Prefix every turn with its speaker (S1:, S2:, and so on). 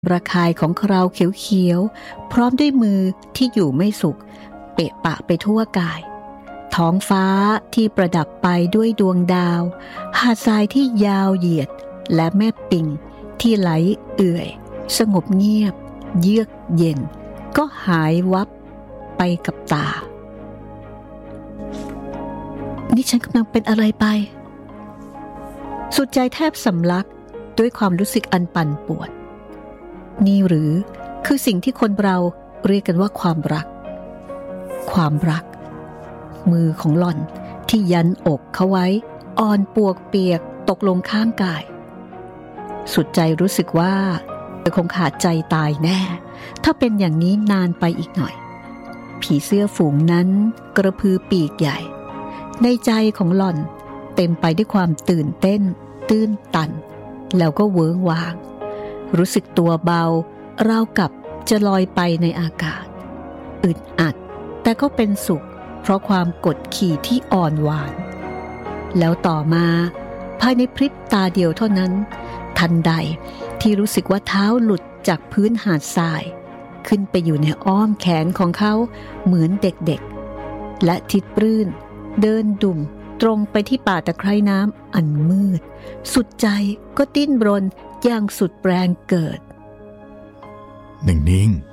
S1: ระคายของคราวเขียวๆพร้อมด้วยมือที่อยู่ไม่สุขเปะปะไปทั่วกายท้องฟ้าที่ประดับไปด้วยดวงดาวหาดทรายที่ยาวเหยียดและแม่ปิงที่ไหลเอื่อยสงบเงียบเยือกเย็นก็หายวับไปกับตานี่ฉันกำลังเป็นอะไรไปสุดใจแทบสำลักด้วยความรู้สึกอันปั่นป่วนนี่หรือคือสิ่งที่คนเราเรียกกันว่าความรักมือของหล่อนที่ยันอกเขาไว้อ่อนปวกเปียกตกลงข้างกายสุดใจรู้สึกว่าเธอคงขาดใจตายแน่ถ้าเป็นอย่างนี้นานไปอีกหน่อยผีเสื้อฝูงนั้นกระพือปีกใหญ่ในใจของหล่อนเต็มไปด้วยความตื่นเต้นตื้นตันแล้วก็เวิ้งว้างรู้สึกตัวเบาราวกับจะลอยไปในอากาศอึดอัดแต่ก็เป็นสุขเพราะความกดขี่ที่อ่อนหวานแล้วต่อมาภายในพริบตาเดียวเท่านั้นทันใดที่รู้สึกว่าเท้าหลุดจากพื้นหาดทรายขึ้นไปอยู่ในอ้อมแขนของเขาเหมือนเด็กๆและทิดปลื้นเดินดุ่มตรงไปที่ป่าตะไคร่น้ำอันมืดสุดใจก็ดิ้นรนอย่างสุดแรงเกิด
S2: นิ่งๆ